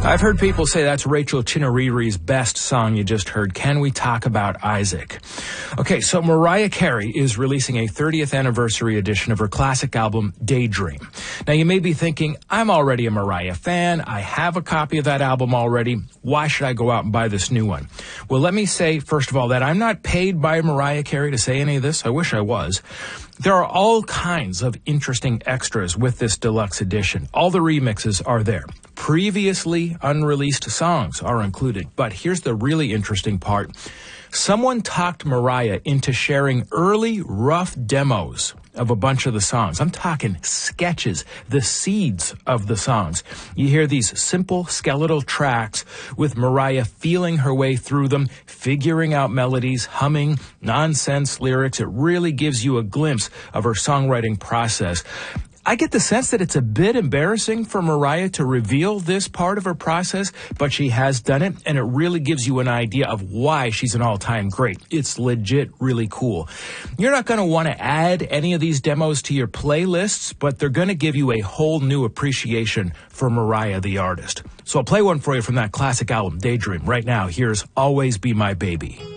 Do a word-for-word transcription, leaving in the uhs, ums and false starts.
I've heard people say that's Rachel Chinoriri's best song you just heard. Can we talk about Isaac? Okay, so Mariah Carey is releasing a thirtieth anniversary edition of her classic album, Daydream. Now, you may be thinking, I'm already a Mariah fan. I have a copy of that album already. Why should I go out and buy this new one? Well, let me say, first of all, that I'm not paid by Mariah Carey to say any of this. I wish I was. There are all kinds of interesting extras with this deluxe edition. All the remixes are there. Previously unreleased songs are included. But here's the really interesting part. Someone talked Mariah into sharing early, rough demos of a bunch of the songs. I'm talking sketches, the seeds of the songs. You hear these simple skeletal tracks with Mariah feeling her way through them, figuring out melodies, humming, nonsense lyrics. It really gives you a glimpse of her songwriting process. I get the sense that it's a bit embarrassing for Mariah to reveal this part of her process, but she has done it, and it really gives you an idea of why she's an all-time great. It's legit really cool. You're not going to want to add any of these demos to your playlists, but they're going to give you a whole new appreciation for Mariah the artist. So I'll play one for you from that classic album, Daydream. Right now, here's Always Be My Baby.